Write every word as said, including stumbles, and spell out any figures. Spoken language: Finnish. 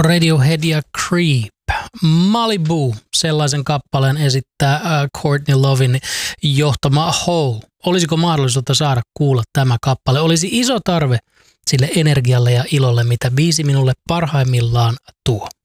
Radiohead ja Creep. Malibu, sellaisen kappaleen esittää uh, Courtney Loven johtama Hole. Olisiko mahdollisuutta saada kuulla tämä kappale? Olisi iso tarve sille energialle ja ilolle, mitä biisi minulle parhaimmillaan tuo.